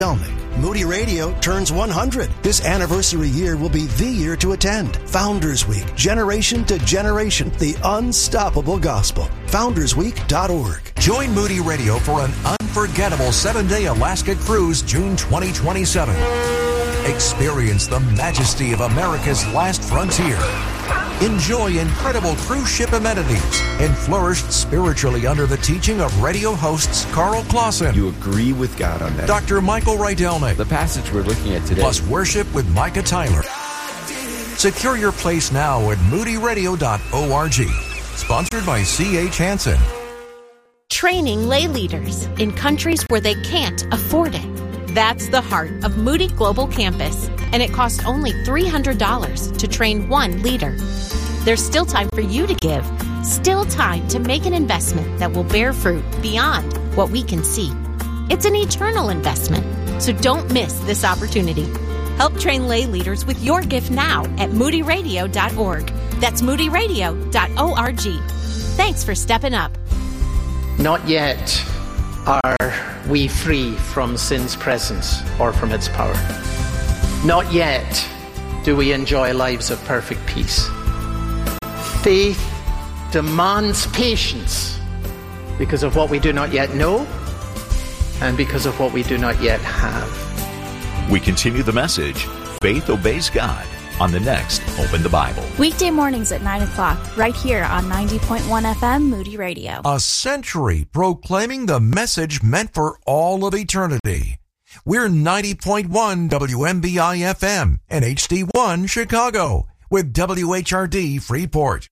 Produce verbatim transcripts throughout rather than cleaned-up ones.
Delnick. Moody Radio turns one hundred. This anniversary year will be the year to attend. Founders Week, generation to generation, the unstoppable gospel. founders week dot org. Join Moody Radio for an unforgettable seven-day Alaska cruise June twenty twenty-seven. Experience the majesty of America's last frontier. Enjoy incredible cruise ship amenities and flourish spiritually under the teaching of radio hosts Carl Clausen. You agree with God on that. Doctor Michael Rydelnik. The passage we're looking at today. Plus worship with Micah Tyler. Secure your place now at moody radio dot org. Sponsored by C H Hansen. Training lay leaders in countries where they can't afford it. That's the heart of Moody Global Campus, and it costs only three hundred dollars to train one leader. There's still time for you to give, still time to make an investment that will bear fruit beyond what we can see. It's an eternal investment, so don't miss this opportunity. Help train lay leaders with your gift now at moody radio dot org. That's moody radio dot org. Thanks for stepping up. Not yet are we free from sin's presence or from its power. Not yet do we enjoy lives of perfect peace. Faith demands patience because of what we do not yet know and because of what we do not yet have. We continue the message, Faith Obeys God, on the next Open the Bible. Weekday mornings at nine o'clock, right here on ninety point one F M Moody Radio. A century proclaiming the message meant for all of eternity. We're ninety point one W M B I F M and H D one Chicago with W H R D Freeport.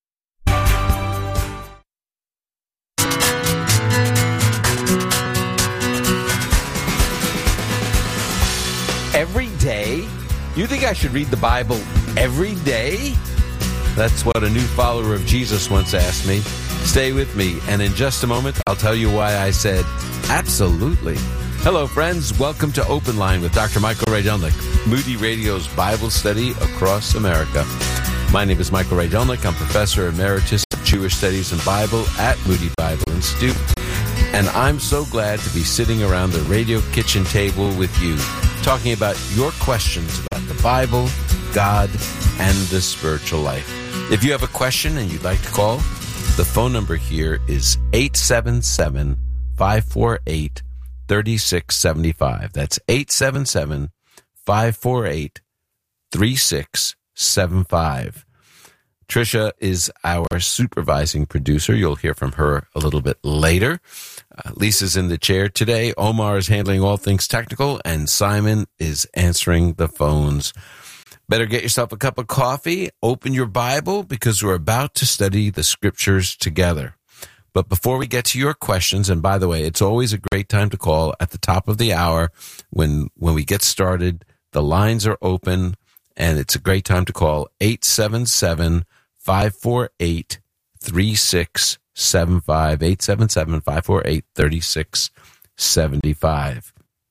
Every day? You think I should read the Bible every day? That's what a new follower of Jesus once asked me. Stay with me, and in just a moment, I'll tell you why I said absolutely. Hello, friends. Welcome to Open Line with Doctor Michael Rydelnik, Moody Radio's Bible study across America. My name is Michael Rydelnik. I'm Professor Emeritus of Jewish Studies and Bible at Moody Bible Institute, and I'm so glad to be sitting around the radio kitchen table with you, talking about your questions about the Bible, God, and the spiritual life. If you have a question and you'd like to call, the phone number here is eight seven seven, five four eight, three six seven five. That's eight seven seven, five four eight, three six seven five. Tricia is our supervising producer. You'll hear from her a little bit later. Uh, Lisa's in the chair today. Omar is handling all things technical, and Simon is answering the phones. Better get yourself a cup of coffee, open your Bible, because we're about to study the scriptures together. But before we get to your questions, and by the way, it's always a great time to call at the top of the hour when when we get started. The lines are open, and it's a great time to call eight seven seven, five four eight, three six seven five, eight seven seven, five four eight, three six seven five.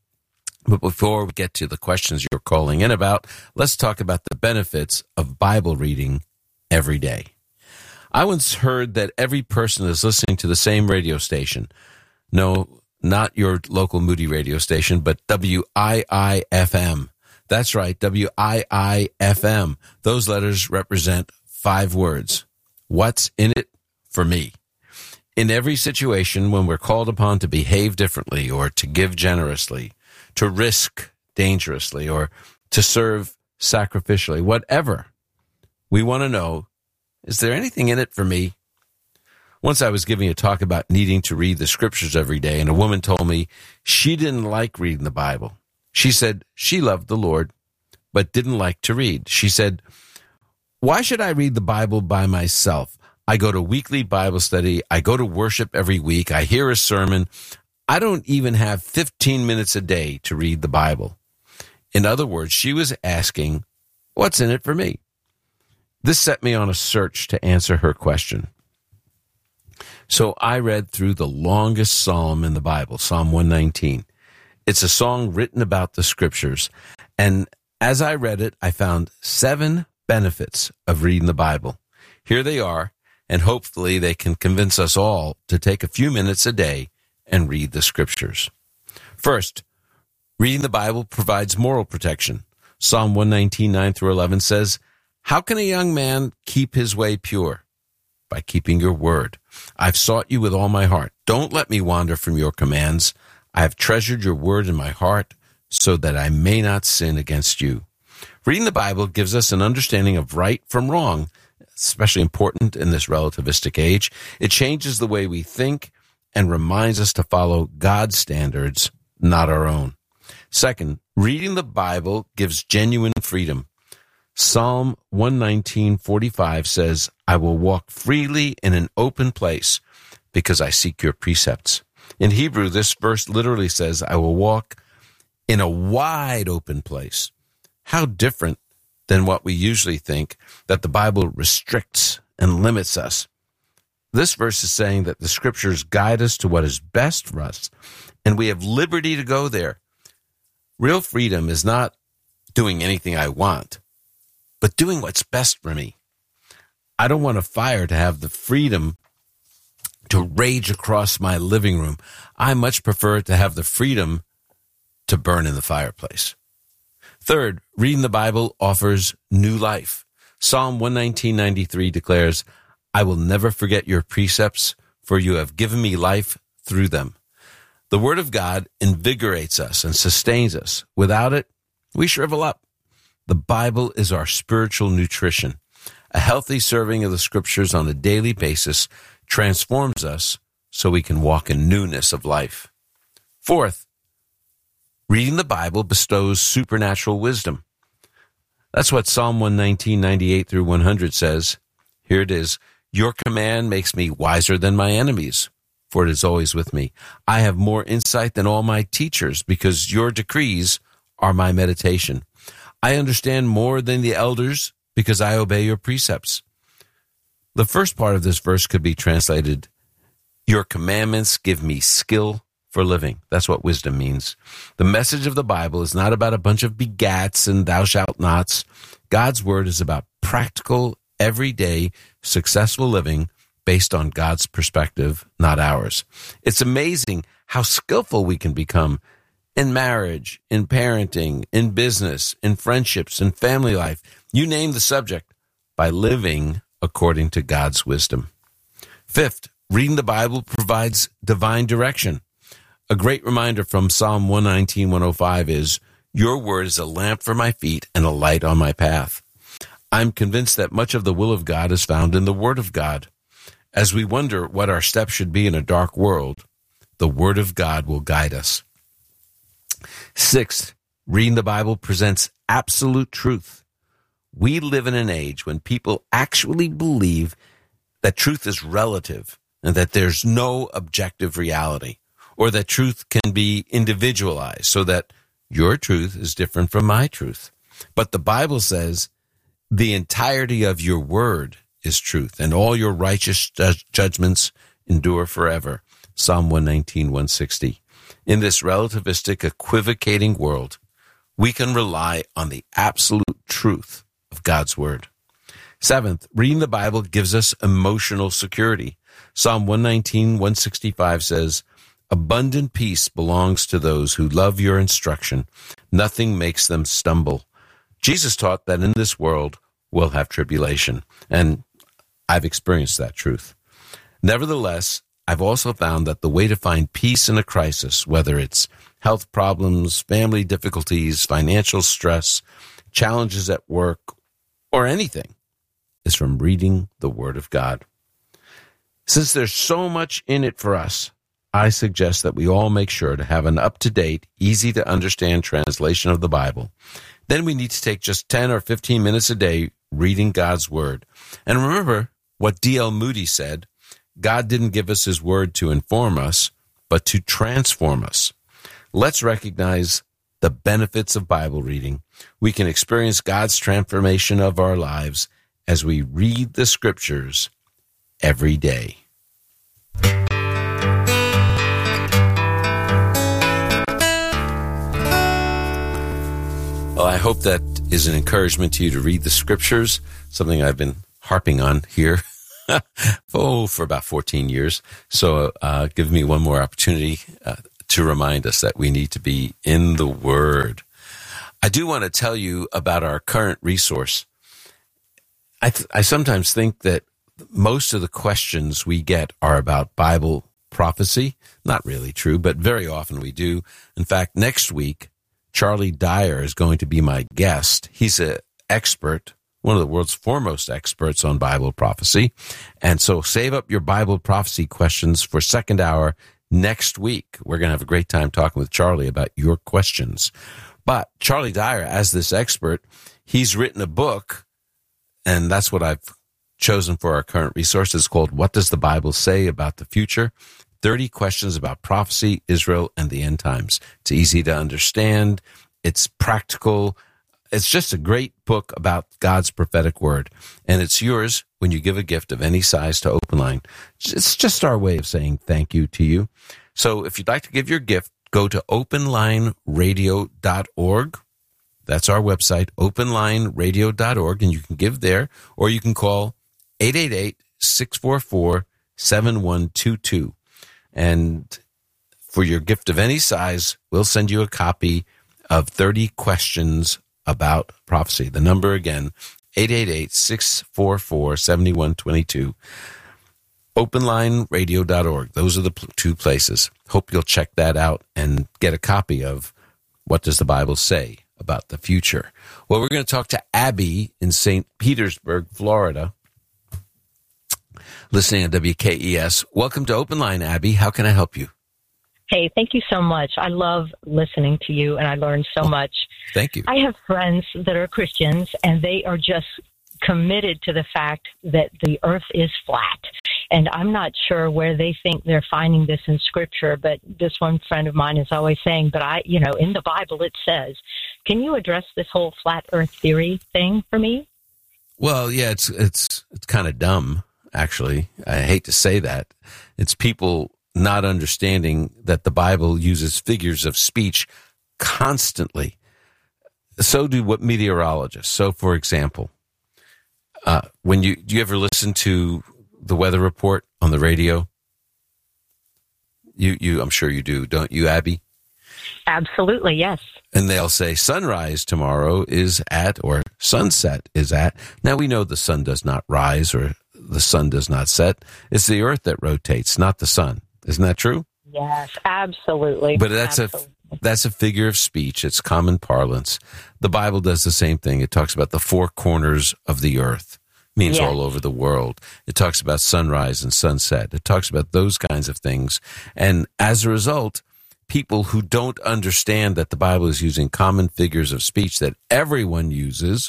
But before we get to the questions you're calling in about, let's talk about the benefits of Bible reading every day. I once heard that every person is listening to the same radio station. No, not your local Moody radio station, but W I I F M. That's right, W I I F M. Those letters represent five words. What's in it for me? In every situation when we're called upon to behave differently or to give generously, to risk dangerously, or to serve sacrificially, whatever, we want to know, is there anything in it for me? Once I was giving a talk about needing to read the scriptures every day, and a woman told me she didn't like reading the Bible. She said she loved the Lord, but didn't like to read. She said, why should I read the Bible by myself? I go to weekly Bible study. I go to worship every week. I hear a sermon. I don't even have fifteen minutes a day to read the Bible. In other words, she was asking, what's in it for me? This set me on a search to answer her question. So I read through the longest psalm in the Bible, Psalm one nineteen. It's a song written about the scriptures. And as I read it, I found seven benefits of reading the Bible. Here they are, and hopefully they can convince us all to take a few minutes a day and read the scriptures. First, Reading the Bible provides moral protection. Psalm one nineteen, nine through eleven says, "How can a young man keep his way pure? By keeping your word. I've sought you with all my heart. Don't let me wander from your commands. I have treasured your word in my heart so that I may not sin against you." Reading the Bible gives us an understanding of right from wrong, especially important in this relativistic age. It changes the way we think and reminds us to follow God's standards, not our own. Second, reading the Bible gives genuine freedom. Psalm one nineteen, forty-five says, "I will walk freely in an open place because I seek your precepts." In Hebrew, this verse literally says, "I will walk in a wide open place." How different than what we usually think, that the Bible restricts and limits us. This verse is saying that the Scriptures guide us to what is best for us, and we have liberty to go there. Real freedom is not doing anything I want, but doing what's best for me. I don't want a fire to have the freedom to rage across my living room. I much prefer to have the freedom to burn in the fireplace. Third, reading the Bible offers new life. Psalm one nineteen, ninety-three declares, "I will never forget your precepts, for you have given me life through them." The Word of God invigorates us and sustains us. Without it, we shrivel up. The Bible is our spiritual nutrition. A healthy serving of the Scriptures on a daily basis transforms us so we can walk in newness of life. Fourth, reading the Bible bestows supernatural wisdom. That's what Psalm one nineteen, ninety-eight through one hundred says. Here it is, "Your command makes me wiser than my enemies, for it is always with me. I have more insight than all my teachers, because your decrees are my meditation. I understand more than the elders, because I obey your precepts." The first part of this verse could be translated, "Your commandments give me skill for living." That's what wisdom means. The message of the Bible is not about a bunch of begats and thou shalt nots. God's word is about practical, everyday, successful living based on God's perspective, not ours. It's amazing how skillful we can become in marriage, in parenting, in business, in friendships, in family life. You name the subject, by living according to God's wisdom. Fifth, reading the Bible provides divine direction. A great reminder from Psalm one nineteen, one oh five is, "Your word is a lamp for my feet and a light on my path." I'm convinced that much of the will of God is found in the Word of God. As we wonder what our steps should be in a dark world, the Word of God will guide us. Sixth, reading the Bible presents absolute truth. We live in an age when people actually believe that truth is relative and that there's no objective reality, or that truth can be individualized so that your truth is different from my truth. But the Bible says the entirety of your word is truth, and all your righteous ju- judgments endure forever. Psalm one nineteen, one sixty. In this relativistic, equivocating world, we can rely on the absolute truth of God's word. Seventh, reading the Bible gives us emotional security. Psalm one nineteen, one sixty-five says, "Abundant peace belongs to those who love your instruction. Nothing makes them stumble." Jesus taught that in this world we'll have tribulation, and I've experienced that truth. Nevertheless, I've also found that the way to find peace in a crisis, whether it's health problems, family difficulties, financial stress, challenges at work, or anything, is from reading the Word of God. Since there's so much in it for us, I suggest that we all make sure to have an up-to-date, easy-to-understand translation of the Bible. Then we need to take just ten or fifteen minutes a day reading God's Word. And remember what D L Moody said, God didn't give us his Word to inform us, but to transform us. Let's recognize the benefits of Bible reading. We can experience God's transformation of our lives as we read the Scriptures every day. Well, I hope that is an encouragement to you to read the Scriptures, something I've been harping on here oh, for about fourteen years. So uh, give me one more opportunity uh, to remind us that we need to be in the Word. I do want to tell you about our current resource. I, th- I sometimes think that most of the questions we get are about Bible prophecy. Not really true, but very often we do. In fact, next week, Charlie Dyer is going to be my guest. He's an expert, one of the world's foremost experts on Bible prophecy. And so save up your Bible prophecy questions for second hour next week. We're going to have a great time talking with Charlie about your questions. But Charlie Dyer, as this expert, he's written a book, and that's what I've chosen for our current resource. It's called What Does the Bible Say About the Future? thirty questions about prophecy, Israel, and the end times. It's easy to understand. It's practical. It's just a great book about God's prophetic word. And it's yours when you give a gift of any size to Open Line. It's just our way of saying thank you to you. So if you'd like to give your gift, go to open line radio dot org. That's our website, open line radio dot org, and you can give there, or you can call eight eight eight, six four four, seven one two two. And for your gift of any size, we'll send you a copy of thirty questions about prophecy. The number again, eight eight eight, six four four, seven one two two. open line radio dot org. Those are the pl- two places. Hope you'll check that out and get a copy of What Does the Bible Say About the Future. Well, we're going to talk to Abby in Saint Petersburg, Florida, listening on W K E S. Welcome to Open Line, Abby. How can I help you? Hey, thank you so much. I love listening to you, and I learned so much. Thank you. I have friends that are Christians, and they are just committed to the fact that the earth is flat. And I'm not sure where they think they're finding this in Scripture, but this one friend of mine is always saying, but I, you know, in the Bible it says, can you address this whole flat earth theory thing for me? Well, yeah, it's it's it's kind of dumb, actually. I hate to say that. It's people not understanding that the Bible uses figures of speech constantly. So do what meteorologists. So, for example, uh, when you do you ever listen to the weather report on the radio? You, you, I'm sure you do, don't you, Abby? Absolutely, yes. And they'll say sunrise tomorrow is at, or sunset is at. Now we know the sun does not rise or the sun does not set. It's the earth that rotates, not the sun. Isn't that true? Yes, absolutely. But that's absolutely. a that's a figure of speech. It's common parlance. The Bible does the same thing. It talks about the four corners of the earth. Means yes. all over the world. It talks about sunrise and sunset. It talks about those kinds of things. And as a result, people who don't understand that the Bible is using common figures of speech that everyone uses,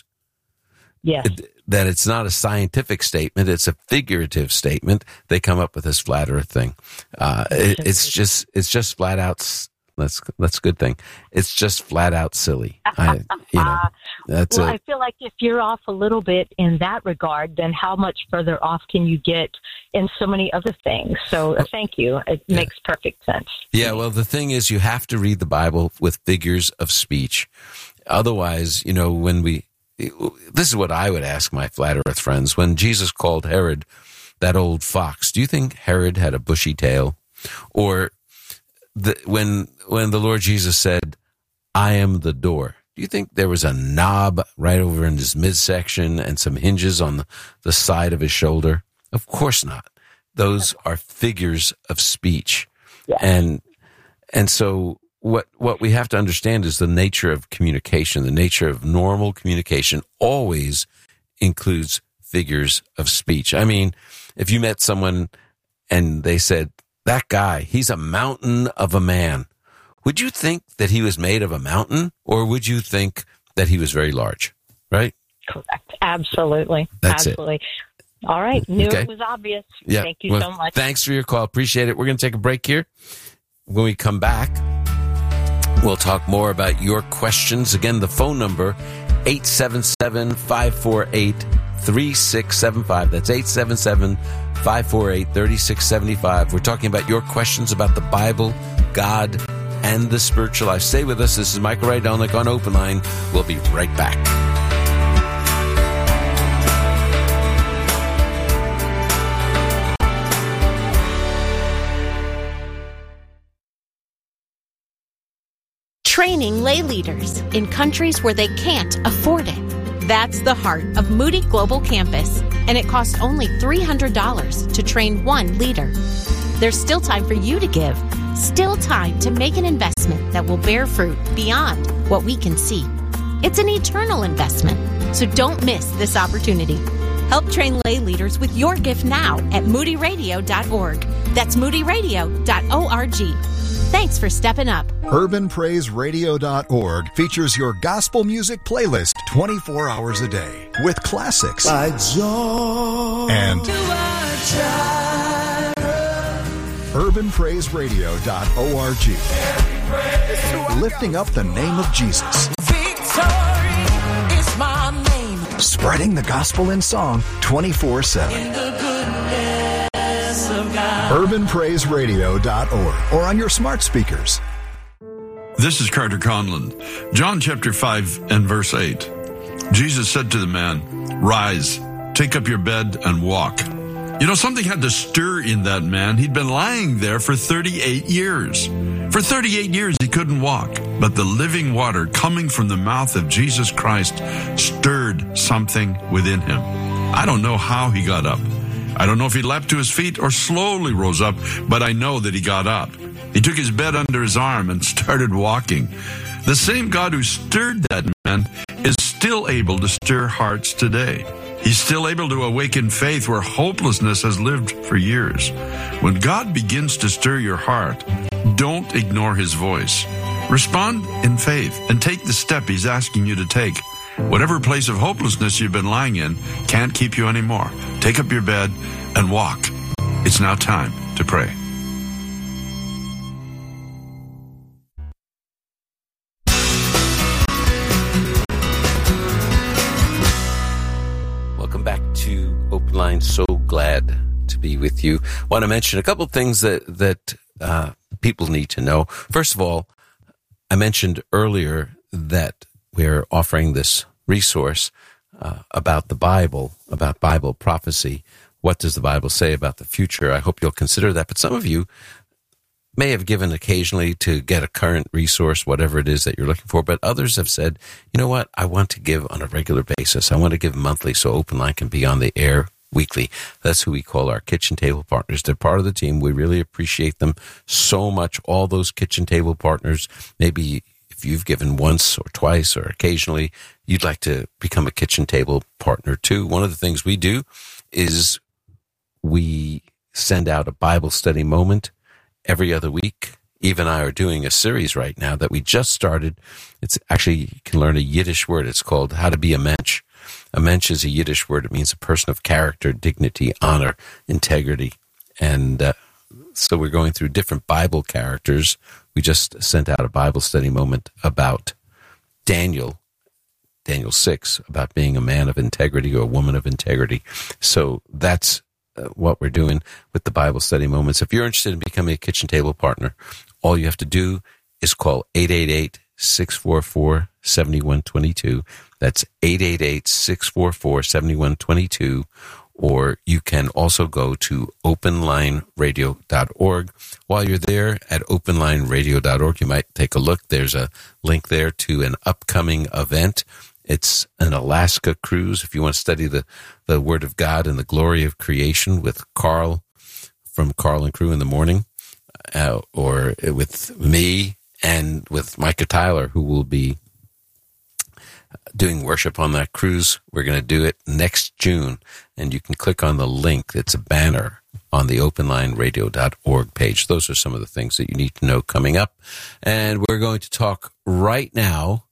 yes. it, that it's not a scientific statement, it's a figurative statement, they come up with this flat earth thing. Uh, it, it's just it's just flat out. That's that's a good thing. It's just flat out silly. I, you know, that's well, a, I feel like if you're off a little bit in that regard, then how much further off can you get in so many other things? So uh, thank you. It yeah. makes perfect sense. Yeah, well, the thing is you have to read the Bible with figures of speech. Otherwise, you know, when we, this is what I would ask my flat earth friends. When Jesus called Herod that old fox, do you think Herod had a bushy tail? Or the, when when the Lord Jesus said, I am the door, do you think there was a knob right over in his midsection and some hinges on the, the side of his shoulder? Of course not. Those are figures of speech. Yeah. And and so what what we have to understand is the nature of communication. The nature of normal communication always includes figures of speech. I mean, if you met someone and they said, that guy, he's a mountain of a man, would you think that he was made of a mountain, or would you think that he was very large, right? Correct. Absolutely. That's Absolutely. It. All right. Knew okay. it was obvious. Yeah. Thank you well, so much. Thanks for your call. Appreciate it. We're going to take a break here. When we come back, we'll talk more about your questions. Again, the phone number, eight seven seven, five four eight, three six seven five. That's eight seven seven, five four eight, three six seven five. We're talking about your questions about the Bible, God, and the spiritual life. Stay with us. This is Michael Rydelnik on Open Line. We'll be right back. training lay leaders in countries where they can't afford it. That's the heart of Moody Global Campus, and it costs only three hundred dollars to train one leader. There's still time for you to give, still time to make an investment that will bear fruit beyond what we can see. It's an eternal investment, so don't miss this opportunity. Help train lay leaders with your gift now at moody radio dot org. That's moody radio dot org. Thanks for stepping up. urban praise radio dot org features your gospel music playlist twenty-four hours a day with classics by joy and urban praise radio dot org, lifting up the name of Jesus. Victory is my name. Spreading the gospel in song twenty-four seven. In the goodness of God. urban praise radio dot org or on your smart speakers. This is Carter Conlon. John chapter five and verse eight. Jesus said to the man, "Rise, take up your bed and walk." You know, something had to stir in that man. He'd been lying there for thirty-eight years. For thirty-eight years, he couldn't walk. But the living water coming from the mouth of Jesus Christ stirred something within him. I don't know how he got up. I don't know if he leapt to his feet or slowly rose up, but I know that he got up. He took his bed under his arm and started walking. The same God who stirred that man is still able to stir hearts today. He's still able to awaken faith where hopelessness has lived for years. When God begins to stir your heart, don't ignore his voice. Respond in faith and take the step he's asking you to take. Whatever place of hopelessness you've been lying in can't keep you anymore. Take up your bed and walk. It's now time to pray. Welcome back to Open Line. So glad to be with you. Want to mention a couple of things that that uh, people need to know. First of all, I mentioned earlier that we're offering this resource uh, about the Bible, about Bible prophecy. What does the Bible say about the future? I hope you'll consider that. But some of you may have given occasionally to get a current resource, whatever it is that you're looking for, but others have said, you know what, I want to give on a regular basis. I want to give monthly so Open Line can be on the air weekly. That's who we call our kitchen table partners. They're part of the team. We really appreciate them so much. All those kitchen table partners, maybe if you've given once or twice or occasionally, you'd like to become a kitchen table partner too. One of the things we do is we send out a Bible study moment every other week. Eve and I are doing a series right now that we just started. It's actually, you can learn a Yiddish word. It's called How to Be a Mensch. A mensch is a Yiddish word. It means a person of character, dignity, honor, integrity. And uh, so we're going through different Bible characters. We just sent out a Bible study moment about Daniel, Daniel six, about being a man of integrity or a woman of integrity. So that's uh, what we're doing with the Bible study moments. If you're interested in becoming a kitchen table partner, all you have to do is call eight eight eight, six four four, seven one two two. That's eight eight eight, six four four, seven one two two. Or you can also go to open line radio dot org. While you're there at open line radio dot org, you might take a look. There's a link there to an upcoming event. It's an Alaska cruise. If you want to study the, the Word of God and the glory of creation with Carl from Carl and Crew in the morning, uh, or with me and with Micah Tyler, who will be doing worship on that cruise. We're going to do it next June, and you can click on the link. It's a banner on the open line radio dot org page. Those are some of the things that you need to know coming up. And we're going to talk right now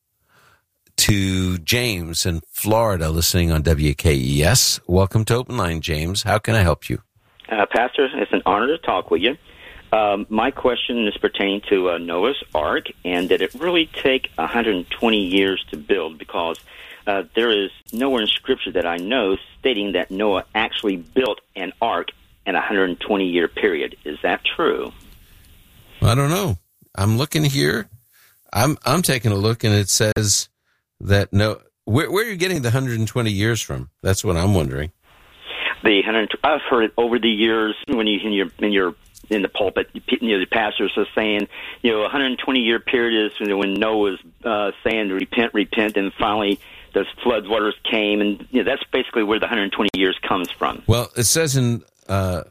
to James in Florida, listening on W K E S. Welcome to Open Line, James. How can I help you? Uh, Pastor, it's an honor to talk with you. Um, my question is pertaining to uh, Noah's Ark, and did it really take one hundred twenty years to build? Because uh, there is nowhere in Scripture that I know stating that Noah actually built an ark in a one hundred twenty year period. Is that true? I don't know. I'm looking here. I'm I'm taking a look, and it says that no. Where, where are you getting the one hundred twenty years from? That's what I'm wondering. The one hundred, I've heard it over the years when you in your in your in the pulpit, you know, the pastors are saying, you know, a one hundred twenty year period is when Noah was uh, saying to repent, repent, and finally the flood waters came, and you know, that's basically where the one hundred twenty years comes from. Well, it says in uh,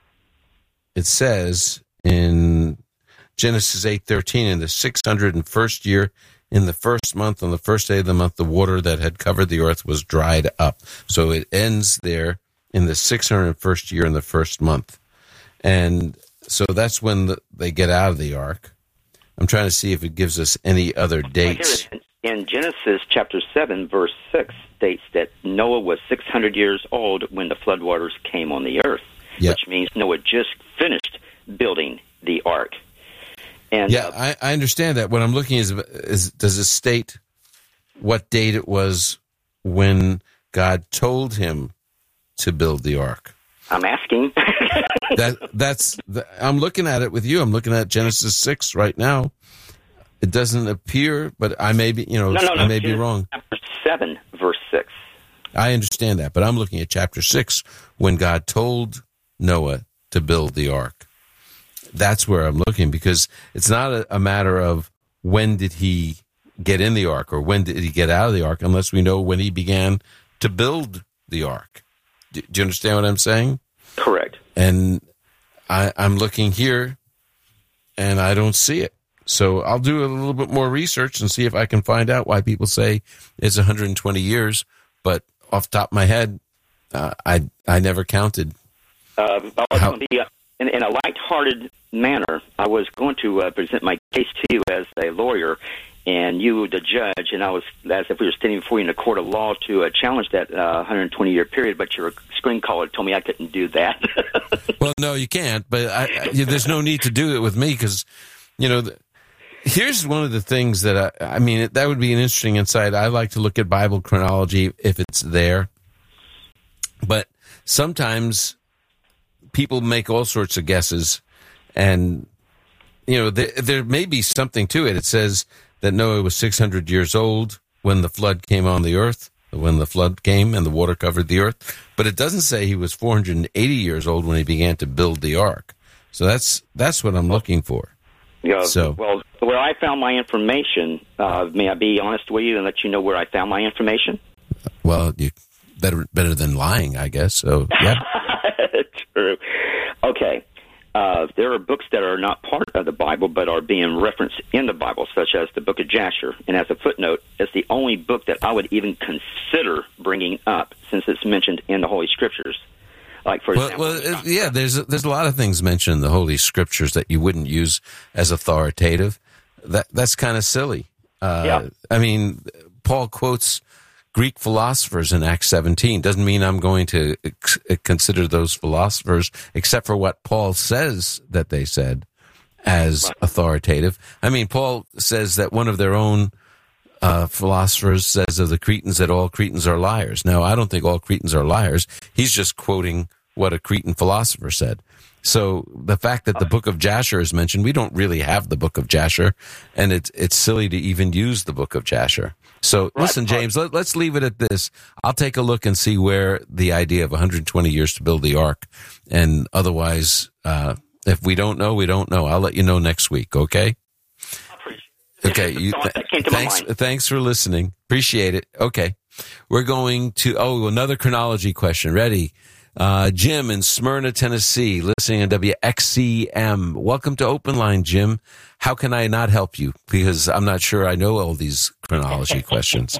it says in Genesis eight thirteen, in the six hundred first year, in the first month, on the first day of the month, the water that had covered the earth was dried up. So it ends there in the six hundred first year in the first month. And so that's when the, they get out of the ark. I'm trying to see if it gives us any other dates. Well, in Genesis chapter seven, verse six, states that Noah was six hundred years old when the floodwaters came on the earth, yep. which means Noah just finished building the ark. And, yeah, uh, I, I understand that. What I'm looking is, is, does it state what date it was when God told him to build the ark? I'm asking. that that's. The, I'm looking at it with you. I'm looking at Genesis six right now. It doesn't appear, but I may be, you know, no, no, no, I may Genesis be wrong. Chapter seven, verse six. I understand that, but I'm looking at chapter six when God told Noah to build the ark. That's where I'm looking, because it's not a, a matter of when did he get in the ark or when did he get out of the ark, unless we know when he began to build the ark. Do, do you understand what I'm saying? Correct. And I, I'm looking here, and I don't see it. So I'll do a little bit more research and see if I can find out why people say it's one hundred twenty years. But off the top of my head, uh, I I never counted. Uh, I was going to be, uh, in, in a lighthearted manner, I was going to uh, present my case to you as a lawyer, and you, the judge, and I was, as if we were standing before you in a court of law, to uh, challenge that uh, one hundred twenty year period, but your screen caller told me I couldn't do that. Well, no, you can't, but I, I, there's no need to do it with me, because, you know, the, here's one of the things that I, I mean, that would be an interesting insight. I like to look at Bible chronology if it's there, but sometimes people make all sorts of guesses, and, you know, there, there may be something to it. It says that Noah was six hundred years old when the flood came on the earth, when the flood came and the water covered the earth, but it doesn't say he was four hundred eighty years old when he began to build the ark. So that's that's what I'm looking for. Yeah, so, well, where I found my information, uh, may I be honest with you and let you know where I found my information? Well, you better better than lying, I guess. So, yeah. True. Okay. Uh, there are books that are not part of the Bible but are being referenced in the Bible, such as the book of Jasher. And as a footnote, it's the only book that I would even consider bringing up since it's mentioned in the Holy Scriptures. Like, for well, example, well, yeah, there's a, there's a lot of things mentioned in the Holy Scriptures that you wouldn't use as authoritative. That that's kind of silly. Uh, yeah. I mean, Paul quotes Greek philosophers in Acts seventeen. Doesn't mean I'm going to ex- consider those philosophers, except for what Paul says that they said, as right. authoritative. I mean, Paul says that one of their own Uh, philosophers says of the Cretans that all Cretans are liars. Now, I don't think all Cretans are liars. He's just quoting what a Cretan philosopher said. So the fact that the book of Jasher is mentioned, we don't really have the book of Jasher, and it's it's silly to even use the book of Jasher. So right. listen, James, let, let's leave it at this. I'll take a look and see where the idea of one hundred twenty years to build the ark, and otherwise, uh, if we don't know, we don't know. I'll let you know next week, okay? Okay, you, th- thanks, thanks for listening. Appreciate it. Okay, we're going to, oh, another chronology question. Ready? Uh, Jim in Smyrna, Tennessee, listening on W X C M. Welcome to Open Line, Jim. How can I not help you? Because I'm not sure I know all these chronology questions.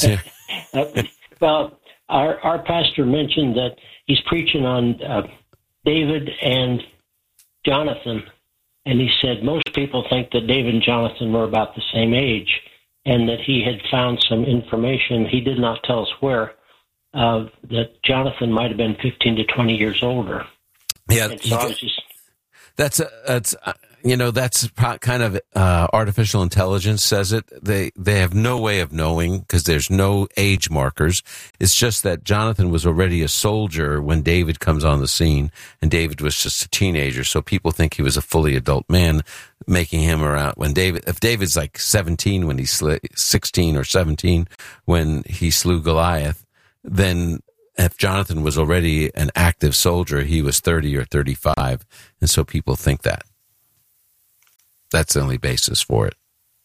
Well, our, our pastor mentioned that he's preaching on uh, David and Jonathan. And he said most people think that David and Jonathan were about the same age, and that he had found some information, he did not tell us where, uh, that Jonathan might have been fifteen to twenty years older. Yeah, so I was just... that's, a, that's uh, you know, that's kind of uh, artificial intelligence says it. They they have no way of knowing because there's no age markers. It's just that Jonathan was already a soldier when David comes on the scene, and David was just a teenager. So people think he was a fully adult man, making him around when David. If David's like seventeen when he slew, sixteen or seventeen when he slew Goliath, then if Jonathan was already an active soldier, he was thirty or thirty-five, and so people think that. That's the only basis for it.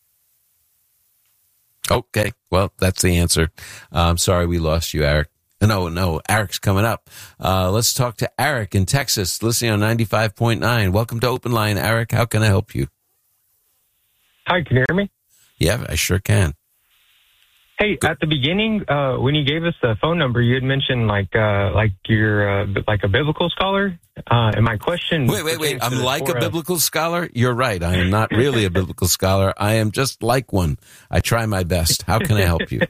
Okay, well, that's the answer. Uh, I'm sorry we lost you, Eric. No, no, Eric's coming up. Uh, let's talk to Eric in Texas, listening on ninety-five point nine. Welcome to Open Line, Eric. How can I help you? Hi, can you hear me? Yeah, I sure can. Hey, at the beginning, uh, when you gave us the phone number, you had mentioned like uh, like you're uh, like a biblical scholar. Uh, and my question... Wait, wait, wait. I'm like Torah. A biblical scholar? You're right. I am not really a biblical scholar. I am just like one. I try my best. How can I help you?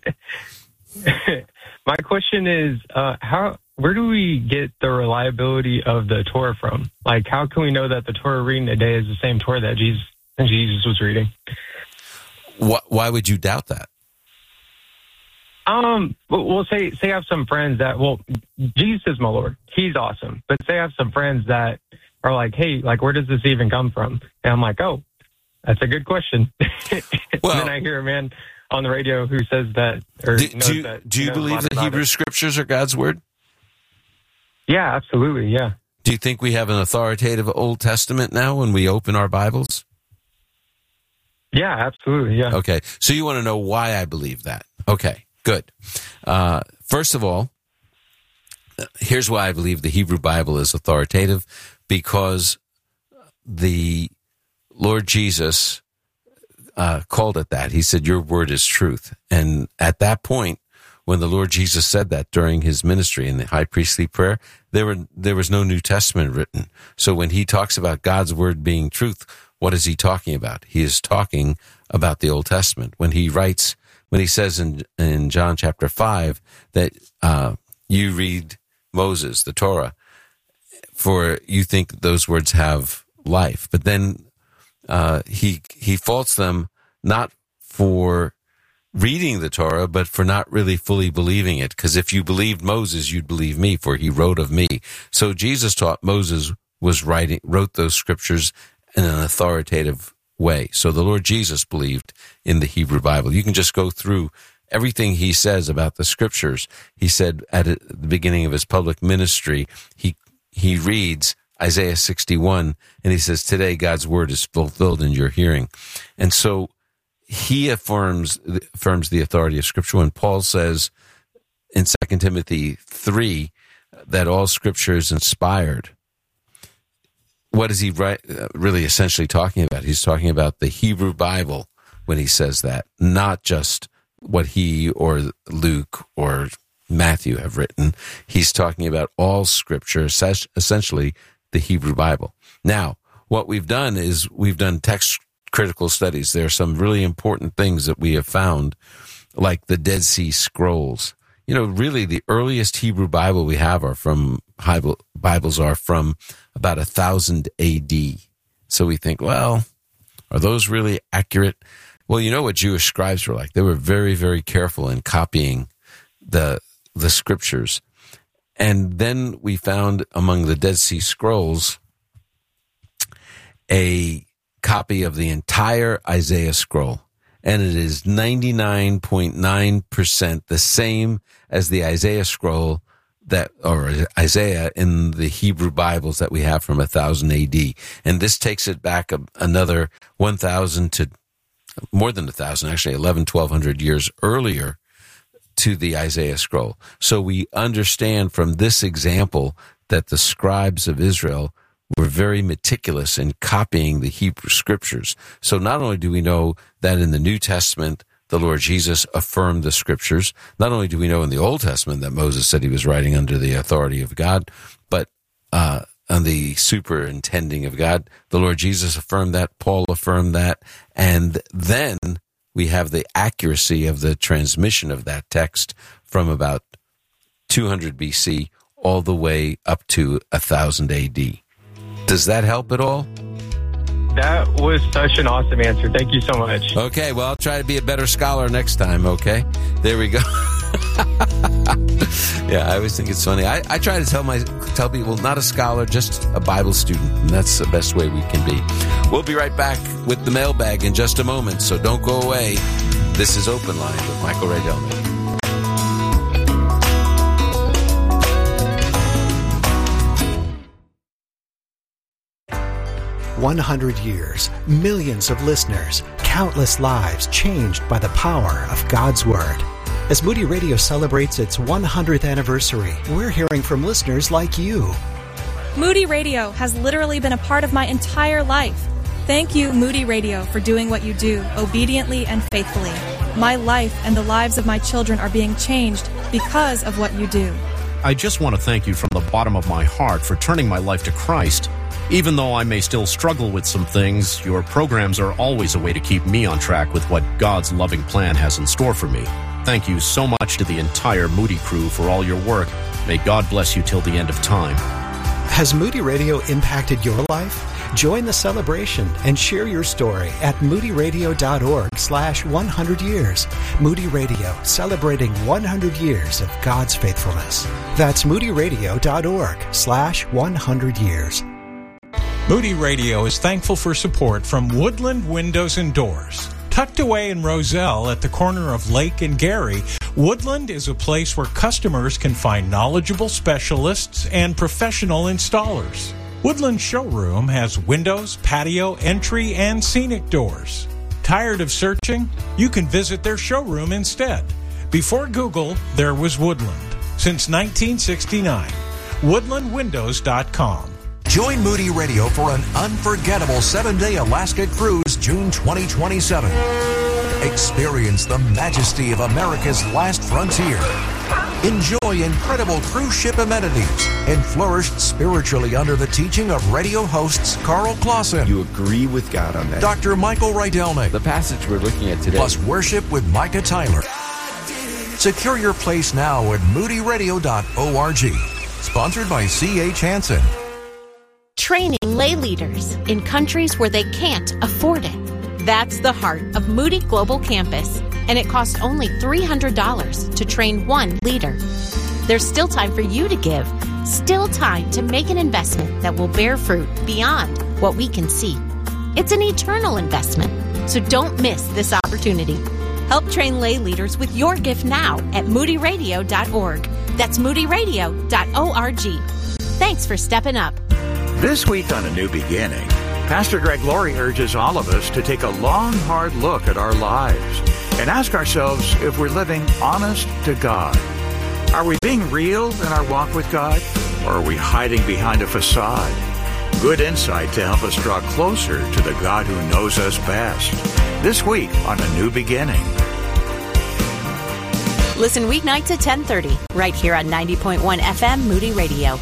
My question is, uh, how where do we get the reliability of the Torah from? Like, how can we know that the Torah reading today is the same Torah that Jesus, Jesus was reading? Why would you doubt that? Um, well, say, say I have some friends that, well, Jesus is my Lord. He's awesome. But say I have some friends that are like, hey, like, where does this even come from? And I'm like, oh, that's a good question. Well, and then I hear a man on the radio who says that, or do, knows do you, that, do you believe the Hebrew it. Scriptures are God's word? Yeah, absolutely. Yeah. Do you think we have an authoritative Old Testament now when we open our Bibles? Yeah, absolutely. Yeah. Okay. So you want to know why I believe that. Okay. Good. Uh, first of all, here's why I believe the Hebrew Bible is authoritative, because the Lord Jesus uh, called it that. He said, your word is truth. And at that point, when the Lord Jesus said that during his ministry in the high priestly prayer, there were there was no New Testament written. So when he talks about God's word being truth, what is he talking about? He is talking about the Old Testament. When he writes When he says in in John chapter five that uh, you read Moses, the Torah, for you think those words have life, but then uh, he he faults them not for reading the Torah, but for not really fully believing it. Because if you believed Moses, you'd believe me, for he wrote of me. So Jesus taught Moses was writing wrote those scriptures in an authoritative way. So the Lord Jesus believed in the Hebrew Bible. You can just go through everything he says about the scriptures. He said at the beginning of his public ministry, he he reads Isaiah sixty-one, and he says, today God's word is fulfilled in your hearing. And so he affirms affirms the authority of Scripture. When Paul says in Second Timothy three that all Scripture is inspired, what is he right, uh, really essentially talking about? He's talking about the Hebrew Bible when he says that, not just what he or Luke or Matthew have written. He's talking about all Scripture, essentially the Hebrew Bible. Now, what we've done is we've done text critical studies. There are some really important things that we have found, like the Dead Sea Scrolls. You know, really the earliest Hebrew Bible we have are from, Bibles are from about one thousand A D. So we think, well, are those really accurate? Well, you know what Jewish scribes were like. They were very, very careful in copying the the scriptures. And then we found among the Dead Sea Scrolls a copy of the entire Isaiah scroll. And it is ninety-nine point nine percent the same as the Isaiah scroll that, or Isaiah in the Hebrew Bibles that we have from one thousand A D. And this takes it back a, another one thousand to more than one thousand, actually eleven, twelve hundred years earlier to the Isaiah scroll. So we understand from this example that the scribes of Israel were very meticulous in copying the Hebrew scriptures. So not only do we know that in the New Testament, the Lord Jesus affirmed the scriptures, not only do we know in the Old Testament that Moses said he was writing under the authority of God, but uh, on the superintending of God, the Lord Jesus affirmed that, Paul affirmed that, and then we have the accuracy of the transmission of that text from about two hundred B C all the way up to one thousand A D. Does that help at all? That was such an awesome answer. Thank you so much. Okay, well, I'll try to be a better scholar next time, okay? There we go. Yeah, I always think it's funny. I, I try to tell my tell people, not a scholar, just a Bible student, and that's the best way we can be. We'll be right back with the mailbag in just a moment, so don't go away. This is Open Line with Michael Ray Delman. one hundred years, millions of listeners, countless lives changed by the power of God's Word. As Moody Radio celebrates its one hundredth anniversary, we're hearing from listeners like you. Moody Radio has literally been a part of my entire life. Thank you, Moody Radio, for doing what you do, obediently and faithfully. My life and the lives of my children are being changed because of what you do. I just want to thank you from the bottom of my heart for turning my life to Christ. Even though I may still struggle with some things, your programs are always a way to keep me on track with what God's loving plan has in store for me. Thank you so much to the entire Moody crew for all your work. May God bless you till the end of time. Has Moody Radio impacted your life? Join the celebration and share your story at moodyradio.org slash 100 years. Moody Radio, celebrating one hundred years of God's faithfulness. That's moodyradio.org slash 100 years. Moody Radio is thankful for support from Woodland Windows and Doors. Tucked away in Roselle at the corner of Lake and Gary, Woodland is a place where customers can find knowledgeable specialists and professional installers. Woodland Showroom has windows, patio, entry, and scenic doors. Tired of searching? You can visit their showroom instead. Before Google, there was Woodland. Since nineteen sixty-nine. woodland windows dot com. Join Moody Radio for an unforgettable seven-day Alaska cruise June twenty twenty-seven. Experience the majesty of America's last frontier. Enjoy incredible cruise ship amenities and flourish spiritually under the teaching of radio hosts Carl Clausen. You agree with God on that. Doctor Michael Rydelnik. The passage we're looking at today. Plus worship with Micah Tyler. Secure your place now at moody radio dot org. Sponsored by C H Hansen. Training lay leaders in countries where they can't afford it. That's the heart of Moody Global Campus, and it costs only three hundred dollars to train one leader. There's still time for you to give, still time to make an investment that will bear fruit beyond what we can see. It's an eternal investment, so don't miss this opportunity. Help train lay leaders with your gift now at moody radio dot org. That's moody radio dot org. Thanks for stepping up. This week on A New Beginning, Pastor Greg Laurie urges all of us to take a long, hard look at our lives and ask ourselves if we're living honest to God. Are we being real in our walk with God, or are we hiding behind a facade? Good insight to help us draw closer to the God who knows us best. This week on A New Beginning. Listen weeknights at ten thirty, right here on ninety point one F M Moody Radio.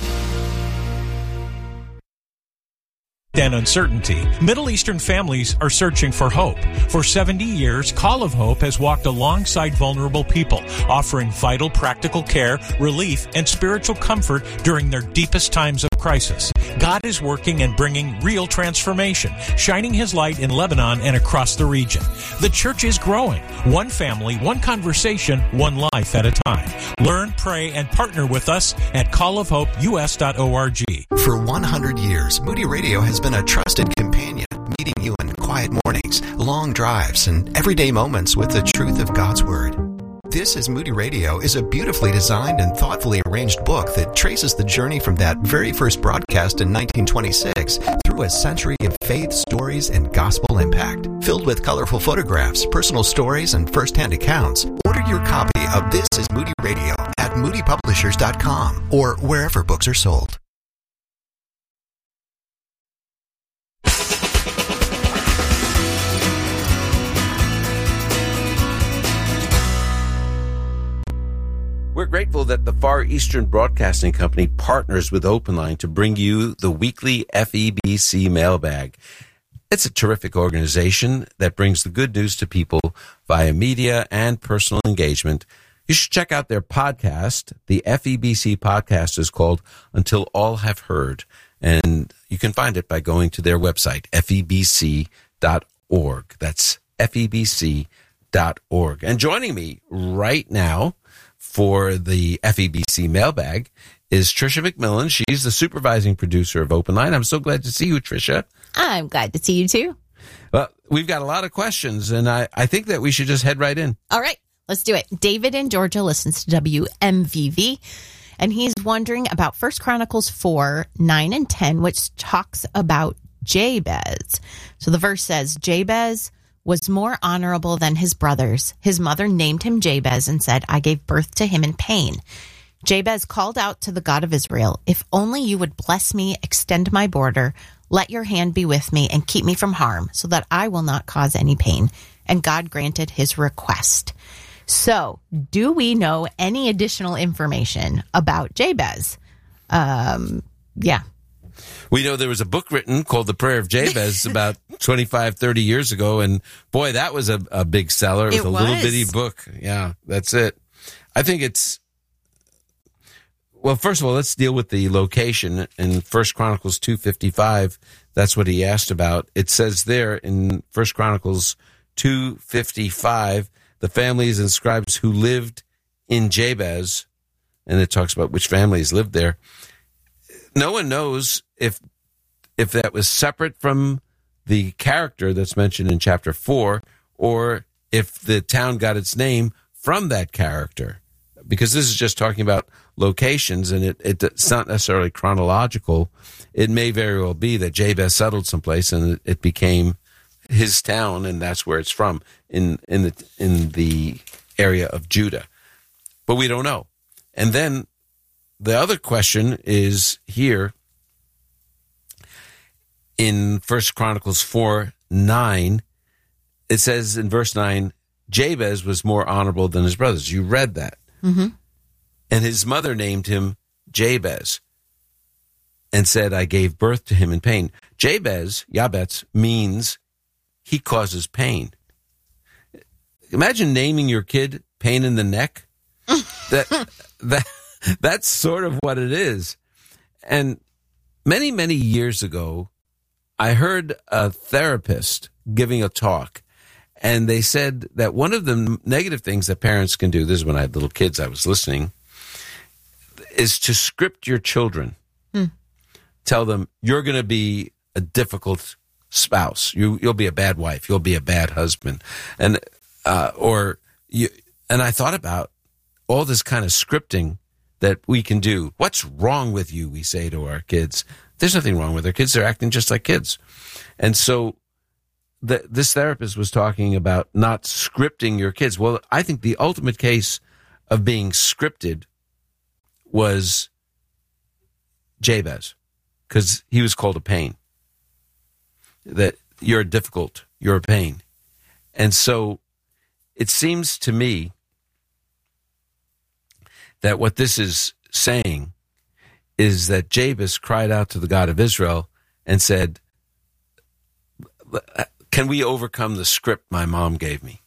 And uncertainty, Middle Eastern families are searching for hope. For seventy years, Call of Hope has walked alongside vulnerable people, offering vital practical care, relief, and spiritual comfort during their deepest times of crisis. God is working and bringing real transformation, shining His light in Lebanon and across the region. The church is growing, one family, one conversation, one life at a time. Learn, pray, and partner with us at call of hope u s dot org. For one hundred years, Moody Radio has been a trusted companion, meeting you in quiet mornings, long drives, and everyday moments with the truth of God's Word. This is Moody Radio is a beautifully designed and thoughtfully arranged book that traces the journey from that very first broadcast in nineteen twenty-six through a century of faith, stories, and gospel impact. Filled with colorful photographs, personal stories, and first-hand accounts, order your copy of This is Moody Radio at moody publishers dot com or wherever books are sold. We're grateful that the Far Eastern Broadcasting Company partners with OpenLine to bring you the weekly F E B C mailbag. It's a terrific organization that brings the good news to people via media and personal engagement. You should check out their podcast. The F E B C podcast is called Until All Have Heard, and you can find it by going to their website, F E B C dot org. That's F E B C dot org. And joining me right now for the F E B C mailbag is Tricia McMillan. She's the supervising producer of OpenLine. I'm so glad to see you, Tricia. I'm glad to see you too. Well, we've got a lot of questions, and I, I think that we should just head right in. All right, let's do it. David in Georgia listens to W M V V, and he's wondering about First Chronicles four, nine, and ten, which talks about Jabez. So the verse says, Jabez was more honorable than his brothers. His mother named him Jabez and said, I gave birth to him in pain. Jabez called out to the God of Israel, if only you would bless me, extend my border, let your hand be with me and keep me from harm so that I will not cause any pain. And God granted his request. So do we know any additional information about Jabez? Um, yeah. We know there was a book written called The Prayer of Jabez about twenty-five, thirty years ago. And boy, that was a, a big seller. It was It a little was. bitty book. Yeah, that's it. I think it's, well, first of all, let's deal with the location. In First Chronicles two fifty-five, that's what he asked about. It says there in First Chronicles two fifty-five, the families and scribes who lived in Jabez, and it talks about which families lived there. No one knows if if that was separate from the character that's mentioned in chapter four, or if the town got its name from that character. Because this is just talking about locations, and it, it it's not necessarily chronological. It may very well be that Jabez settled someplace and it, it became his town, and that's where it's from in in the in the area of Judah. But we don't know. And then the other question is here in First Chronicles four nine. It says in verse nine, Jabez was more honorable than his brothers. You read that. Mm-hmm. And his mother named him Jabez and said, I gave birth to him in pain. Jabez, Yabetz, means he causes pain. Imagine naming your kid Pain in the Neck. that that That's sort of what it is. And many, many years ago, I heard a therapist giving a talk, and they said that one of the negative things that parents can do, this is when I had little kids, I was listening, is to script your children. Hmm. Tell them, you're going to be a difficult spouse. You, you'll be a bad wife. You'll be a bad husband. And, uh, or you, and I thought about all this kind of scripting that we can do. What's wrong with you? We say to our kids. There's nothing wrong with our kids. They're acting just like kids. And so the, this therapist was talking about not scripting your kids. Well, I think the ultimate case of being scripted was Jabez, because he was called a pain. That you're difficult, you're a pain. And so it seems to me that what this is saying is that Jabez cried out to the God of Israel and said, can we overcome the script my mom gave me?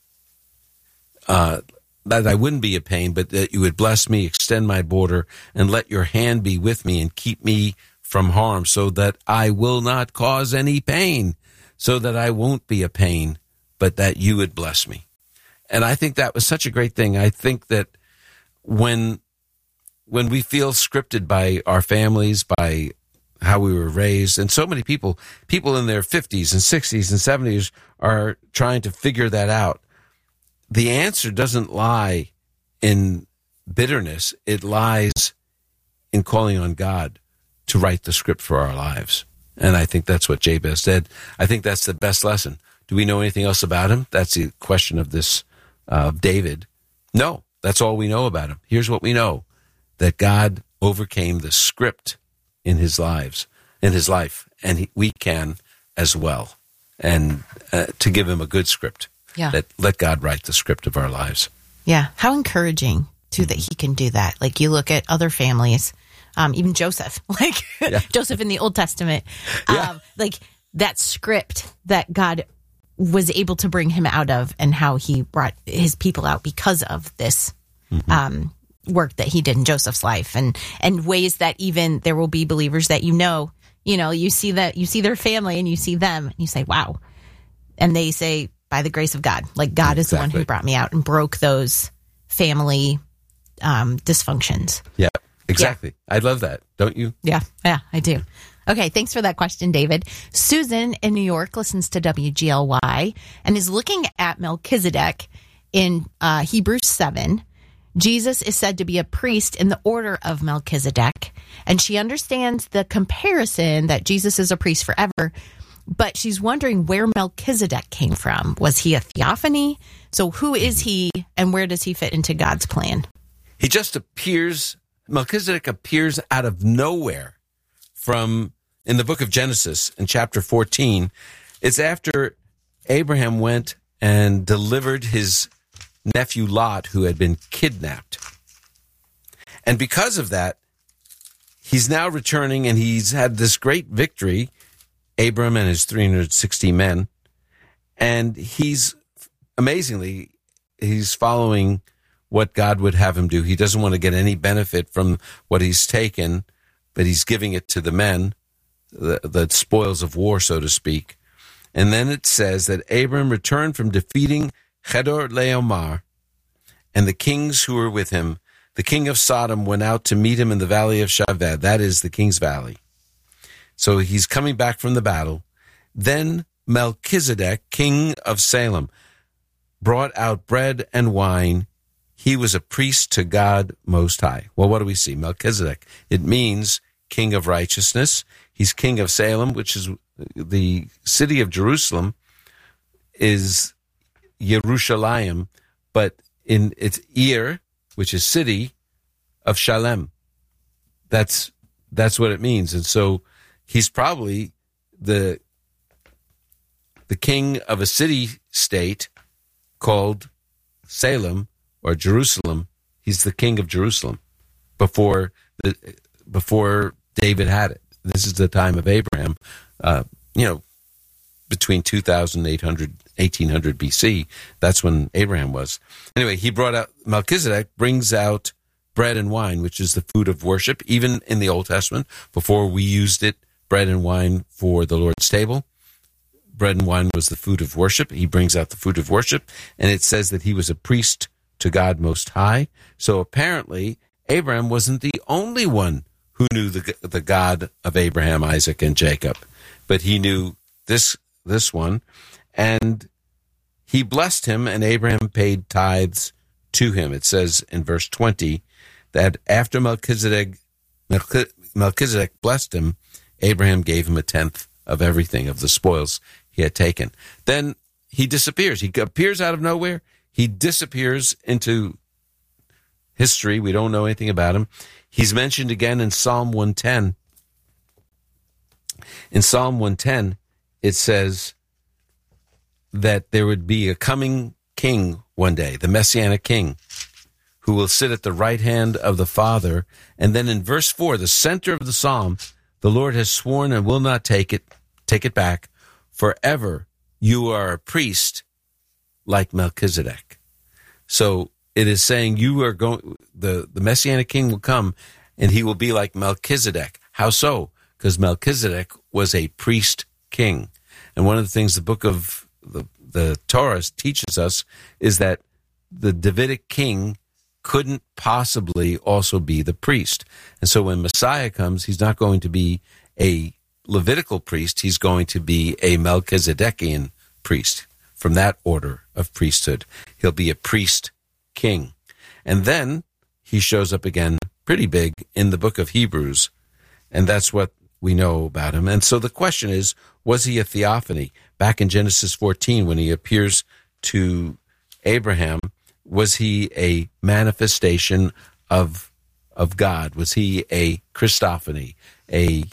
Uh, that I wouldn't be a pain, but that you would bless me, extend my border, and let your hand be with me and keep me from harm so that I will not cause any pain, so that I won't be a pain, but that you would bless me. And I think that was such a great thing. I think that when when we feel scripted by our families, by how we were raised, and so many people, people in their fifties and sixties and seventies are trying to figure that out. The answer doesn't lie in bitterness. It lies in calling on God to write the script for our lives. And I think that's what Jabez did. I think that's the best lesson. Do we know anything else about him? That's the question of this, uh, David. No, that's all we know about him. Here's what we know. That God overcame the script in his lives, in his life, and he, we can as well. And uh, to give him a good script. Yeah. That let God write the script of our lives. Yeah. How encouraging, too, that he can do that. Like, you look at other families, um, even Joseph, like Yeah. Joseph in the Old Testament, Yeah. um, like that script that God was able to bring him out of, and how he brought his people out because of this Mm-hmm. um work that he did in Joseph's life, and and ways that even there will be believers that you know, you know, you see that you see their family and you see them and you say, wow. And they say, by the grace of God, like God is the one Exactly. who brought me out and broke those family um, dysfunctions. Yeah, exactly. I love that. Don't you? Yeah, yeah, I do. Okay, thanks for that question, David. Susan in New York listens to W G L Y and is looking at Melchizedek in uh, Hebrews seven. Jesus is said to be a priest in the order of Melchizedek, and she understands the comparison that Jesus is a priest forever. But she's wondering where Melchizedek came from. Was he a theophany? So who is he, and where does he fit into God's plan? He just appears, Melchizedek appears out of nowhere from, in the book of Genesis, in chapter fourteen. It's after Abraham went and delivered his nephew Lot, who had been kidnapped. And because of that, he's now returning, and he's had this great victory, Abram and his three hundred sixty men. And he's, amazingly, he's following what God would have him do. He doesn't want to get any benefit from what he's taken, but he's giving it to the men, the, the spoils of war, so to speak. And then it says that Abram returned from defeating Chedor Laomar and the kings who were with him. The king of Sodom went out to meet him in the valley of Shaved. That is the king's valley. So he's coming back from the battle. Then Melchizedek, king of Salem, brought out bread and wine. He was a priest to God Most High. Well, what do we see? Melchizedek. It means king of righteousness. He's king of Salem, which is the city of Jerusalem, is Yerushalayim, but in its Ir, which is city of Shalem. That's that's what it means. And so he's probably the the king of a city state called Salem or Jerusalem. He's the king of Jerusalem before the before David had it. This is the time of Abraham, uh, you know, between two thousand eight hundred, eighteen hundred B C. That's when Abraham was. Anyway, he brought out, Melchizedek brings out bread and wine, which is the food of worship. Even in the Old Testament, before we used it, bread and wine for the Lord's table, bread and wine was the food of worship. He brings out the food of worship, and it says that he was a priest to God Most High. So apparently, Abraham wasn't the only one who knew the the God of Abraham, Isaac, and Jacob, but he knew this this one, and he blessed him, and Abraham paid tithes to him. It says in verse twenty that after Melchizedek Melchizedek blessed him, Abraham gave him a tenth of everything, of the spoils he had taken. Then he disappears. He appears out of nowhere. He disappears into history. We don't know anything about him. He's mentioned again in Psalm one ten. In Psalm one ten, it says that there would be a coming king one day, the Messianic king, who will sit at the right hand of the Father. And then in verse four, the center of the psalm, the Lord has sworn and will not take it, take it back. Forever you are a priest like Melchizedek. So it is saying you are going, the, the Messianic king will come and he will be like Melchizedek. How so? Because Melchizedek was a priest king. And one of the things the book of the, the Torah teaches us is that the Davidic king couldn't possibly also be the priest. And so when Messiah comes, he's not going to be a Levitical priest. He's going to be a Melchizedekian priest from that order of priesthood. He'll be a priest king. And then he shows up again pretty big in the book of Hebrews, and that's what we know about him. And so the question is, was he a theophany? Back in Genesis fourteen, when he appears to Abraham, was he a manifestation of of God? Was he a Christophany, a,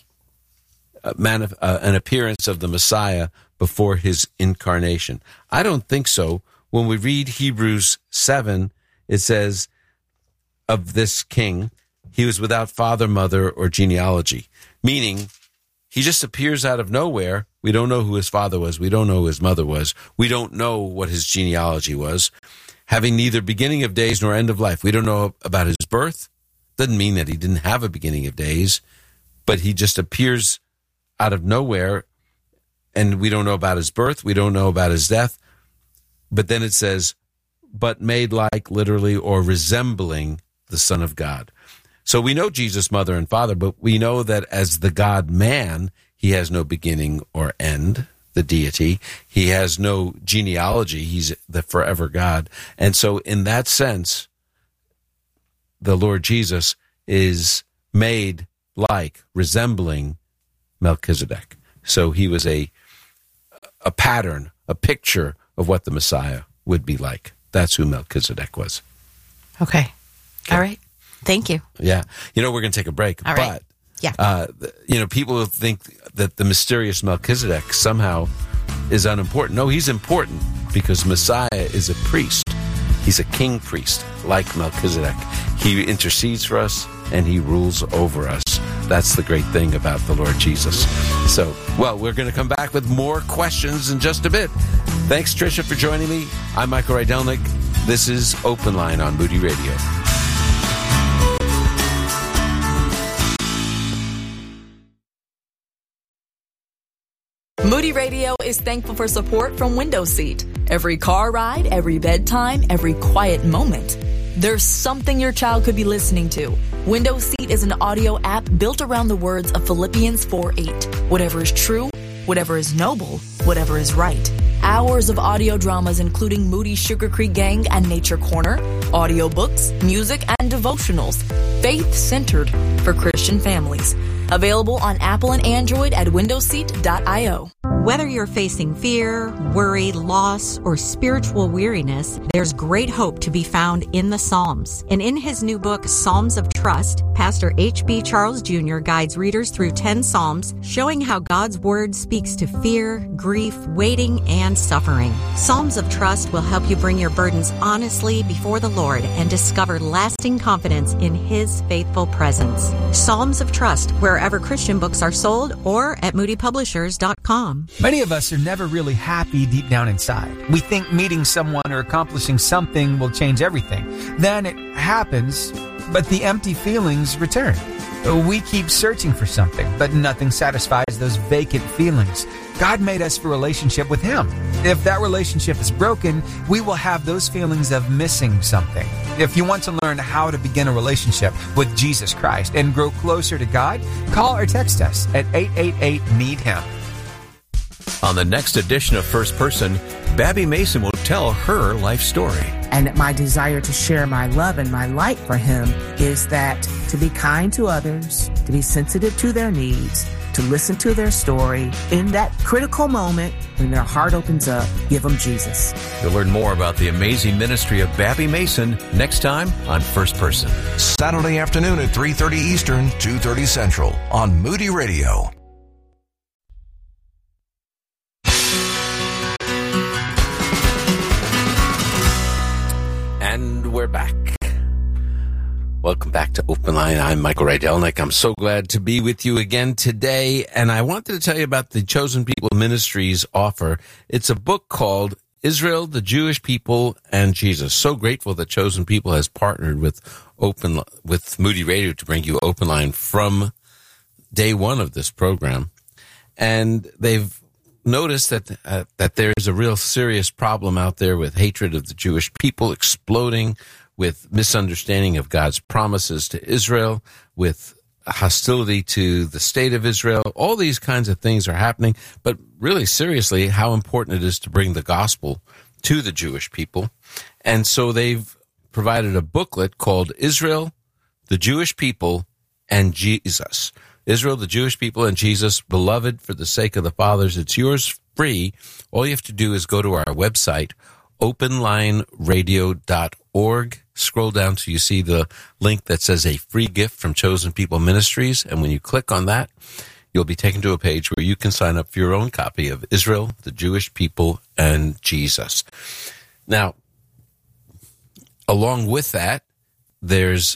a manif- uh, an appearance of the Messiah before his incarnation? I don't think so. When we read Hebrews seven, it says of this king, he was without father, mother, or genealogy, meaning he just appears out of nowhere. We don't know who his father was. We don't know who his mother was. We don't know what his genealogy was. Having neither beginning of days nor end of life. We don't know about his birth. Doesn't mean that he didn't have a beginning of days, but he just appears out of nowhere, and we don't know about his birth. We don't know about his death. But then it says, but made like, literally, or resembling the Son of God. So we know Jesus' mother and father, but we know that as the God-man, he has no beginning or end, the deity. He has no genealogy. He's the forever God. And so in that sense, the Lord Jesus is made like, resembling Melchizedek. So he was a a pattern, a picture of what the Messiah would be like. That's who Melchizedek was. Okay. All right. Thank you. Yeah. You know, we're going to take a break. All right. But, yeah. uh, you know, people will think that the mysterious Melchizedek somehow is unimportant. No, he's important because Messiah is a priest. He's a king priest like Melchizedek. He intercedes for us and he rules over us. That's the great thing about the Lord Jesus. So, well, we're going to come back with more questions in just a bit. Thanks, Tricia, for joining me. I'm Michael Rydelnik. This is Open Line on Moody Radio. Moody Radio is thankful for support from Window Seat. Every car ride, every bedtime, every quiet moment, there's something your child could be listening to. Window Seat is an audio app built around the words of Philippians four eight. Whatever is true, whatever is noble, whatever is right. Hours of audio dramas including Moody's Sugar Creek Gang and Nature Corner, audiobooks, music, and devotionals. Faith-centered for Christian families. Available on Apple and Android at window seat dot io. Whether you're facing fear, worry, loss, or spiritual weariness, there's great hope to be found in the Psalms. And in his new book, Psalms of Trust, Pastor H B Charles Junior guides readers through ten Psalms, showing how God's Word speaks to fear, grief, waiting, and suffering. Psalms of Trust will help you bring your burdens honestly before the Lord and discover lasting confidence in His faithful presence. Psalms of Trust, wherever Christian books are sold, or at moody publishers dot com. Many of us are never really happy deep down inside. We think meeting someone or accomplishing something will change everything. Then it happens, but the empty feelings return. We keep searching for something, but nothing satisfies those vacant feelings. God made us for a relationship with Him. If that relationship is broken, we will have those feelings of missing something. If you want to learn how to begin a relationship with Jesus Christ and grow closer to God, call or text us at eight eight eight, need him. On the next edition of First Person, Babby Mason will tell her life story. And my desire to share my love and my light for him is that to be kind to others, to be sensitive to their needs, to listen to their story. In that critical moment, when their heart opens up, give them Jesus. You'll learn more about the amazing ministry of Babby Mason next time on First Person. Saturday afternoon at three thirty Eastern, two thirty Central on Moody Radio. And we're back. Welcome back to Open Line. I'm Michael Rydelnik. I'm so glad to be with you again today. And I wanted to tell you about the Chosen People Ministries offer. It's a book called Israel, the Jewish People, and Jesus. So grateful that Chosen People has partnered with Open with Moody Radio to bring you Open Line from day one of this program. And they've noticed that uh, that there's a real serious problem out there with hatred of the Jewish people exploding, with misunderstanding of God's promises to Israel, with hostility to the state of Israel. All these kinds of things are happening, but really seriously, how important it is to bring the gospel to the Jewish people. And so they've provided a booklet called Israel, the Jewish People, and Jesus. Israel, the Jewish people, and Jesus, beloved for the sake of the fathers. It's yours free. All you have to do is go to our website, open line radio dot org. Scroll down till you see the link that says a free gift from Chosen People Ministries. And when you click on that, you'll be taken to a page where you can sign up for your own copy of Israel, the Jewish People, and Jesus. Now, along with that, there's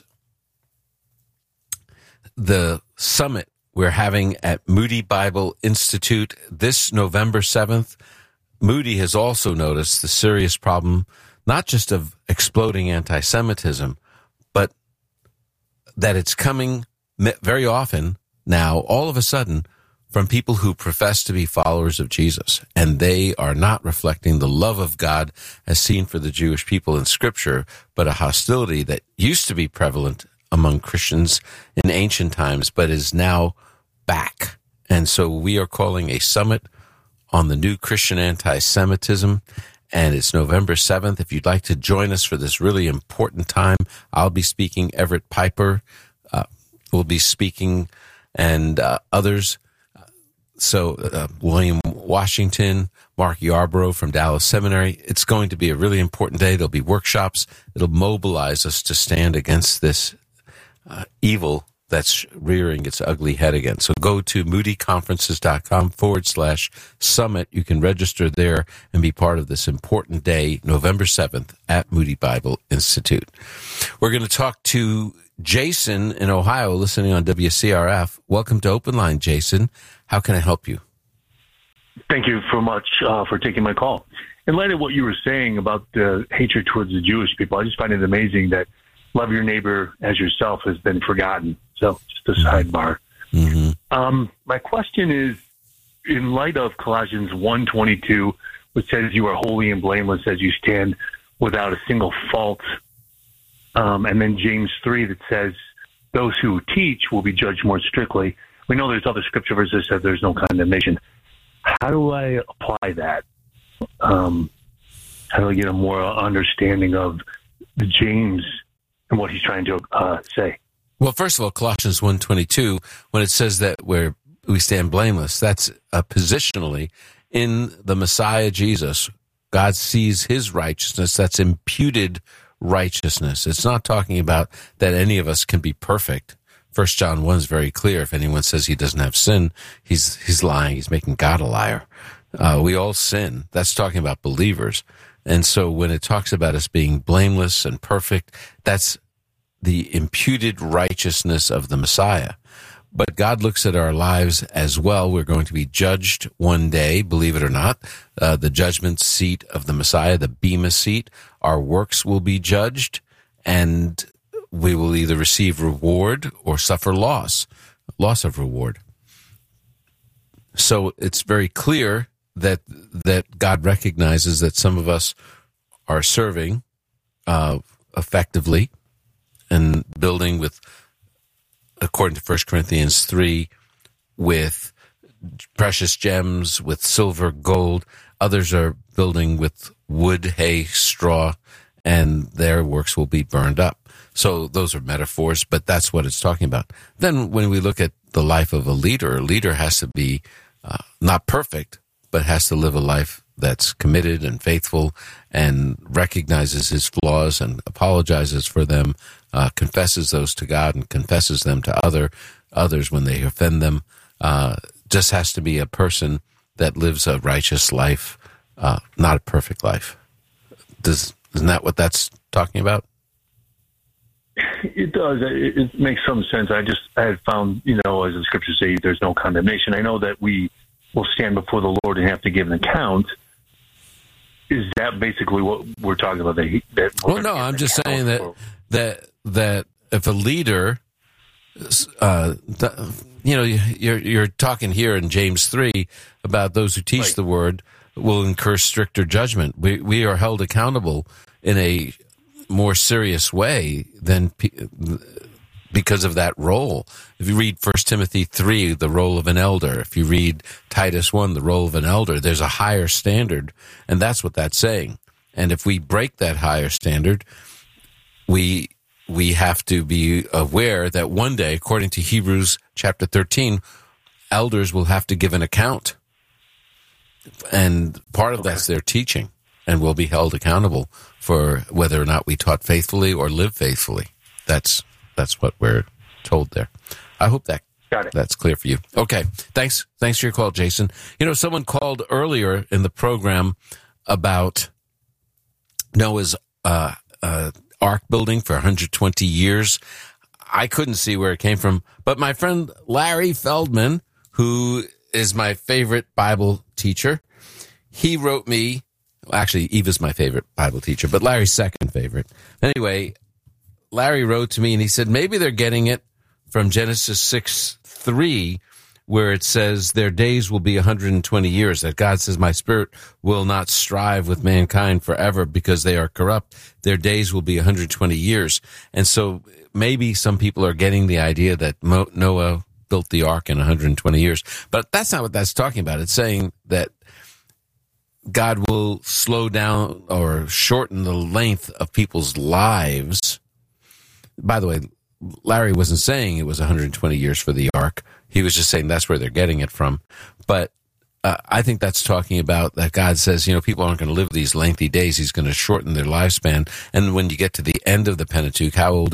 the summit we're having at Moody Bible Institute this November seventh. Moody has also noticed the serious problem, not just of exploding anti-Semitism, but that it's coming very often now, all of a sudden, from people who profess to be followers of Jesus, and they are not reflecting the love of God as seen for the Jewish people in Scripture, but a hostility that used to be prevalent among Christians in ancient times, but is now back. And so we are calling a summit on the new Christian anti-Semitism, and it's November seventh. If you'd like to join us for this really important time, I'll be speaking. Everett Piper uh, will be speaking, and uh, others. so uh, William Washington, Mark Yarborough from Dallas Seminary. It's going to be a really important day. There'll be workshops. It'll mobilize us to stand against this uh, evil that's rearing its ugly head again. So go to moodyconferences.com forward slash summit. You can register there and be part of this important day, November seventh, at Moody Bible Institute. We're going to talk to Jason in Ohio, listening on W C R F. Welcome to Open Line, Jason. How can I help you? Thank you so much uh, for taking my call. In light of what you were saying about the hatred towards the Jewish people, I just find it amazing that love your neighbor as yourself has been forgotten. So just a sidebar. Mm-hmm. Um, my question is, in light of Colossians one twenty-two, which says you are holy and blameless as you stand without a single fault, um, and then James three that says those who teach will be judged more strictly. We know there's other scripture verses that says there's no condemnation. How do I apply that? Um, how do I get a more understanding of the James and what he's trying to uh, say? Well, first of all, Colossians one twenty-two, when it says that we're, we stand blameless, that's uh, positionally in the Messiah Jesus. God sees his righteousness. That's imputed righteousness. It's not talking about that any of us can be perfect. First John one is very clear. If anyone says he doesn't have sin, he's he's lying. He's making God a liar. Uh, we all sin. That's talking about believers. And so when it talks about us being blameless and perfect, that's the imputed righteousness of the Messiah. But God looks at our lives as well. We're going to be judged one day, believe it or not. Uh, the judgment seat of the Messiah, the Bema seat, our works will be judged, and we will either receive reward or suffer loss, loss of reward. So it's very clear that that God recognizes that some of us are serving uh, effectively and building with, according to First Corinthians three, with precious gems, with silver, gold. Others are building with wood, hay, straw, and their works will be burned up. So those are metaphors, but that's what it's talking about. Then when we look at the life of a leader, a leader has to be uh, not perfect, but has to live a life that's committed and faithful and recognizes his flaws and apologizes for them, uh, confesses those to God and confesses them to other others when they offend them. Uh, just has to be a person that lives a righteous life, uh, not a perfect life. Does, isn't that what that's talking about? It does. It, it makes some sense. I just I had found, you know, as the scriptures say, there's no condemnation. I know that we will stand before the Lord and have to give an account. Is that basically what we're talking about? That, he, that well, no, I'm just saying that, that that if a leader, uh, you know, you're you're talking here in James three about those who teach right. the word will incur stricter judgment. We we are held accountable in a more serious way than because of that role. If you read First Timothy three, the role of an elder, if you read Titus one, the role of an elder, there's a higher standard, and that's what that's saying. And if we break that higher standard, we we have to be aware that one day, according to Hebrews chapter thirteen, elders will have to give an account. And part of okay. that's their teaching, and will be held accountable for whether or not we taught faithfully or live faithfully. That's that's what we're told there. I hope that Got it. that's clear for you. Okay, thanks. Thanks for your call, Jason. You know, someone called earlier in the program about Noah's uh, uh, Ark building for one hundred twenty years. I couldn't see where it came from, but my friend Larry Feldman, who is my favorite Bible teacher, he wrote me. Actually, Eva's my favorite Bible teacher, but Larry's second favorite. Anyway, Larry wrote to me and he said maybe they're getting it from Genesis six three, where it says their days will be one hundred twenty years, that God says, my spirit will not strive with mankind forever because they are corrupt. Their days will be one hundred twenty years. And so maybe some people are getting the idea that Mo- Noah built the ark in one hundred twenty years. But that's not what that's talking about. It's saying that God will slow down or shorten the length of people's lives. By the way, Larry wasn't saying it was one hundred twenty years for the ark. He was just saying that's where they're getting it from. But uh, I think that's talking about that God says, you know, people aren't going to live these lengthy days. He's going to shorten their lifespan. And when you get to the end of the Pentateuch, how old